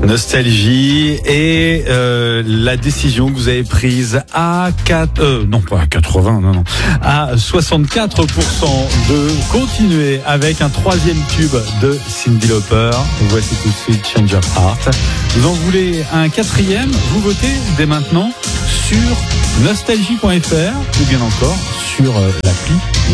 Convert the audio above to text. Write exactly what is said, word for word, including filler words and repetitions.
Nostalgie et euh, la décision que vous avez prise à quatre, euh, non pas à quatre-vingts, non non, à soixante-quatre pour cent de continuer avec un troisième tube de Cyndi Lauper. Voici tout de suite Change of Heart. Vous en voulez un quatrième? Vous votez dès maintenant sur nostalgie point f r ou bien encore sur euh, l'appli